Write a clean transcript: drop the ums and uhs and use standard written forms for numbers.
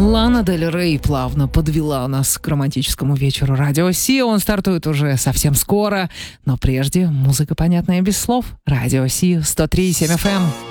Лана Дель Рей плавно подвела нас к романтическому вечеру Радио Си. Он стартует уже совсем скоро. Но прежде музыка, понятная без слов. Радио Си 103,7 FM.